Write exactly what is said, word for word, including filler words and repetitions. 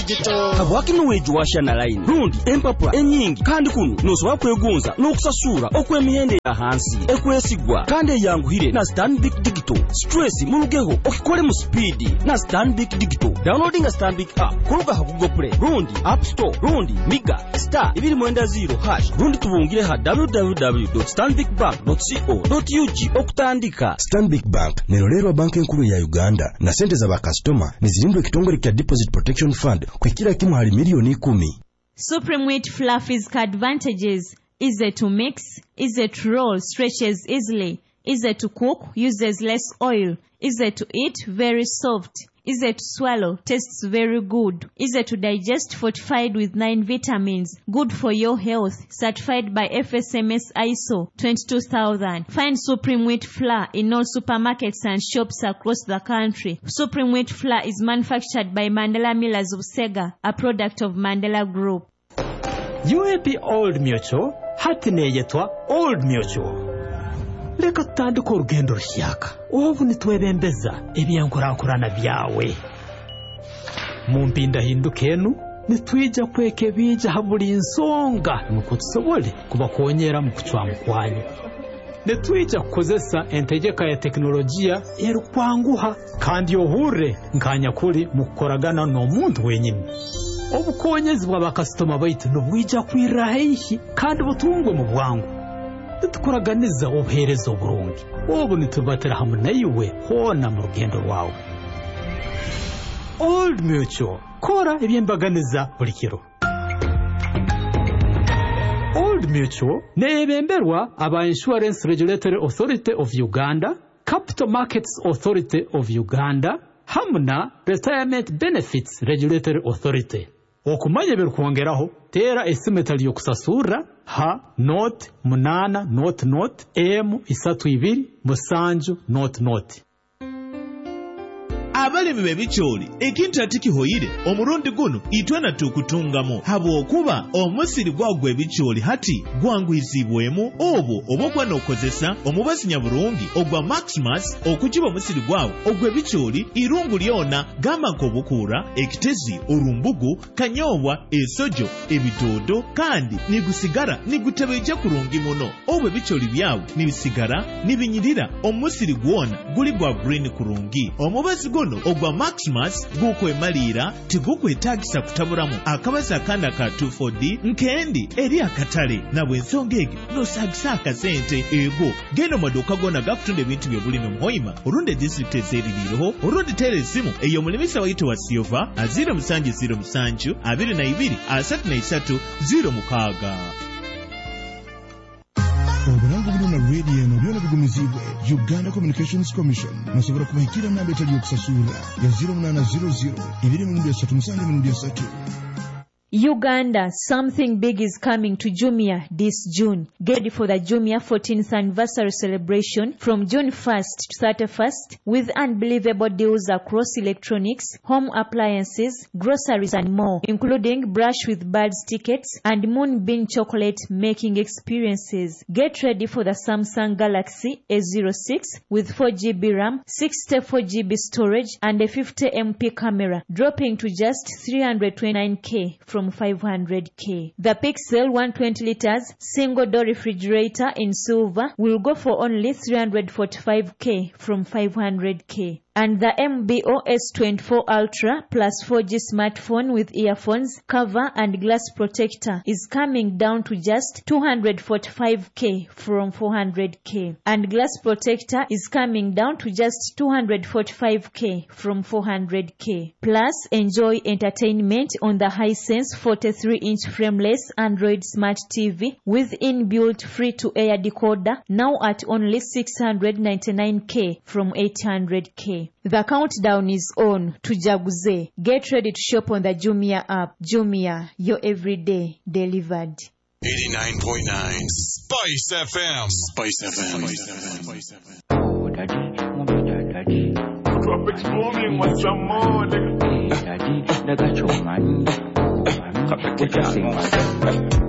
digital habwaki nuweju washana line rundi empapula enyingi kandi kuno nosobola kwegonza n'okusasura okw'emihende ya hansi ekwesigwa kandi yanguhire na Stanbic Digital stress mulugeho okikole mu speed na Stanbic Digital downloading a Stanbic app kuluka ha Google Play rundi App Store rundi Miga star ibiri mwenda zero hash rundi tubungire ha w w w dot stanbic bank dot co dot u g okutandika. Stanbic Bank nerolero banki enkulu ya Uganda na sente za bakastoma nizilindwe kitongole kya Deposit Protection Fund kwa kila kimu hali milioni kumi. Supreme Wheat Flour Fizz advantages: easy to mix, easy to roll, stretches easily, easy to cook, uses less oil, easy to eat, very soft, easy to swallow, tastes very good, easy to digest, fortified with nine vitamins, good for your health, certified by F S M S I S O twenty-two thousand. Find Supreme Wheat Flour in all supermarkets and shops across the country. Supreme Wheat Flour is manufactured by Mandela Millers of Sega, a product of Mandela Group. U A P Old Mutual, hatine yetwa Old Mutual. Leka tutandika urugendo rushyaka ubu nitwebembeza ebyankurankurana byawe mu mpinda hindukenu nitwija kweke bija haburi insonga nuko tusobole kuba kongera mu kucwanga kwanyu nitwija kukozesa entegeka ya teknolojia erukwanguha kandi yohure nkanya kuri mu kukoragana n'omuntu wenyine obukonyezi bw'abakastoma baitu nubwija kwirahihi kandi butungwe mu bwangu tukuraganiza obuherezo burungi obu nitubatera hamwe nayiwe hona mu rugendo rwawe. Old Mutual, kora ebyembaganiza buli kiro. Old Mutual nebemberwa aba Insurance Regulatory Authority of Uganda, Capital Markets Authority of Uganda, hamna Retirement Benefits Regulatory Authority. Okumanya birukwongeraho tera esimetali yokusasura ha note munana note note m isatu ibiri musanju note note. Abalimi bebicholi ekintu atikihoyire omurundi guno itwena tukutungamo habwokuba omusiri gwagwe bicholi hati gwangwizibwemu obo obokwa nokozesa omubazi nyabulungi ogwa Maximus okukiba omusiri gwawe ogwe bicholi irungu lyona gamba nkobukura ekitezi orumbugu kanyobwa esojo ebitodo kandi nigusigara nigutebeje kurungi muno obwe bicholi byawe nibisigara nibinyirira omusiri gwona guli gwa green kurungi omubazi guno ogwa Maximus gukwemalira tigukwetagisa kutaburamu akabaza akanda ka two four D nkendi eri akatale na bwensongege no sagisa akasente ego geno maduka gona gakutunde bintu byobulimi muhoima urunde district ezeririho urundi telesimu eyo mulimisa waito wa Silva azira musanju zero musanju abiri na ibiri asatu na isatu zero mukaga. Oburangu buno na radio no byona bigumizibwe Uganda Communications Commission nasobora kubahikira namba etali yokusasula ya zero munana zero zero ibiri mu ndya satu musanju mu ndya satu. Uganda, something big is coming to Jumia this June. Get ready for the Jumia fourteenth anniversary celebration from June first to thirty-first with unbelievable deals across electronics, home appliances, groceries and more, including Brush with Birds tickets and Moonbeam chocolate making experiences. Get ready for the Samsung Galaxy A zero six with four gigabytes RAM, sixty-four gigabytes storage and a fifty megapixel camera, dropping to just three hundred twenty-nine thousand from five hundred thousand. The Pixel one hundred twenty liters single door refrigerator in silver will go for only three hundred forty-five thousand from five hundred thousand. And the M B O S twenty-four Ultra plus four G smartphone with earphones, cover and glass protector is coming down to just two hundred forty-five thousand from four hundred thousand. And glass protector is coming down to just two hundred forty-five thousand from four hundred thousand. Plus, enjoy entertainment on the Hisense forty-three inch frameless Android Smart T V with inbuilt free-to-air decoder now at only six hundred ninety-nine thousand from eight hundred thousand. The countdown is on to Jaguze. Get ready to shop on the Jumia app. Jumia, your everyday delivered. eighty-nine point nine Spice F M. Spice F M. Spice F M. Oh, daddy, mommy, daddy. Tropics booming with some more, nigga. Daddy, nigga, chow man. What you say, man?